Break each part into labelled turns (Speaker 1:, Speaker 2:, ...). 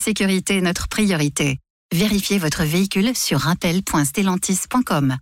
Speaker 1: Sécurité est notre priorité. Vérifiez votre véhicule sur rappel.stellantis.com.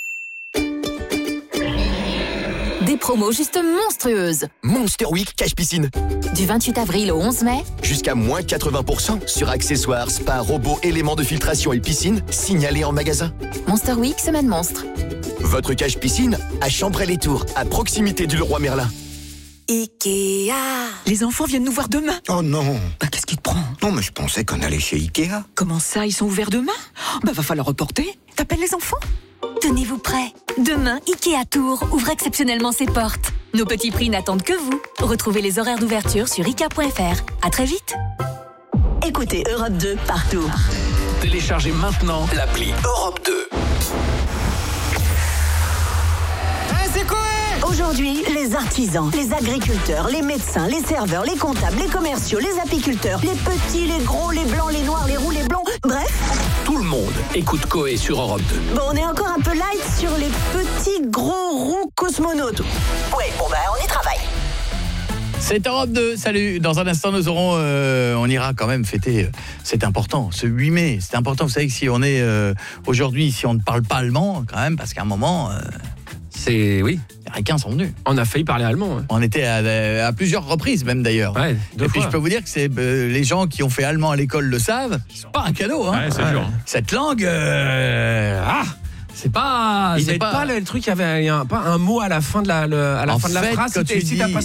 Speaker 2: Des promos juste monstrueuses.
Speaker 3: Monster Week Cash Piscine.
Speaker 2: Du 28 avril au 11 mai.
Speaker 3: Jusqu'à moins 80% sur accessoires, spa, robots, éléments de filtration et piscine signalés en magasin.
Speaker 2: Monster Week, semaine monstre.
Speaker 3: Votre Cash Piscine à Chambray-les-Tours, à proximité du Leroy Merlin.
Speaker 4: Ikea.
Speaker 5: Les enfants viennent nous voir demain.
Speaker 6: Oh non.
Speaker 5: Bah, qu'est-ce qui te prend?
Speaker 6: Non, mais je pensais qu'on allait chez Ikea.
Speaker 5: Comment ça, ils sont ouverts demain? Bah, va falloir reporter. T'appelles les enfants?
Speaker 4: Tenez-vous prêts. Demain, Ikea Tours ouvre exceptionnellement ses portes. Nos petits prix n'attendent que vous. Retrouvez les horaires d'ouverture sur Ikea.fr. À très vite.
Speaker 7: Écoutez Europe 2 partout.
Speaker 8: Téléchargez maintenant l'appli Europe 2.
Speaker 7: Aujourd'hui, les artisans, les agriculteurs, les médecins, les serveurs, les comptables, les commerciaux, les apiculteurs, les petits, les gros, les blancs, les noirs, les roux, les blonds, bref.
Speaker 8: Tout le monde écoute Coé sur Europe 2.
Speaker 7: Bon, on est encore un peu light sur les petits, gros, roux cosmonautes. Ouais, bon bah on y travaille.
Speaker 9: C'est Europe 2, salut. Dans un instant, nous aurons, on ira quand même fêter, c'est important, ce 8 mai. C'est important, vous savez que si on est aujourd'hui, si on ne parle pas allemand, quand même, parce qu'à un moment...
Speaker 10: C'est oui.
Speaker 9: Les Ricains sont venus.
Speaker 10: On a failli parler allemand.
Speaker 9: On était à plusieurs reprises même d'ailleurs.
Speaker 10: Ouais,
Speaker 9: et puis je peux vous dire que c'est les gens qui ont fait allemand à l'école le savent. C'est pas un cadeau. Hein.
Speaker 10: Ouais, c'est dur.
Speaker 9: Cette langue, c'est pas.
Speaker 10: Il n'est pas le truc. Il y avait pas un mot à la fin de la phrase.
Speaker 9: Quand tu dis,